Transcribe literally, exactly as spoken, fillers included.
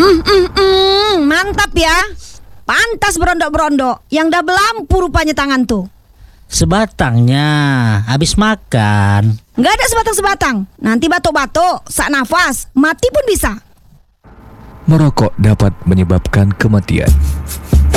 Mm, mm, mm, mantap ya. Pantas berondok-berondok. Yang dah belampu rupanya tangan tuh. Sebatangnya habis makan. Nggak ada sebatang-sebatang. Nanti batuk-batuk, sak nafas, mati pun bisa. Merokok dapat menyebabkan kematian.